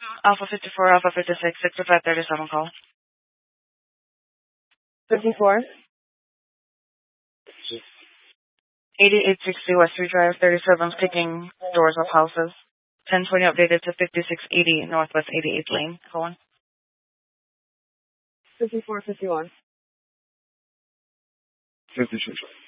Alpha 54, Alpha 56, 6537 call. 54. 8860 Westry Drive, 37, picking doors of houses. 1020 updated to 5680 Northwest 88th Lane. Colin. 5451. 56.